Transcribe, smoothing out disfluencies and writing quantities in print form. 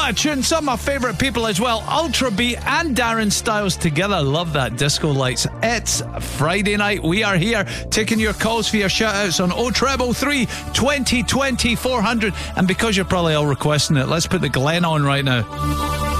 what a tune. Some of my favourite people as well. Ultra Beat and Darren Styles together. Love that. Disco Lights. It's Friday night. We are here taking your calls for your shout-outs on 0333 2020 400. And because you're probably all requesting it, let's put the Glen on right now.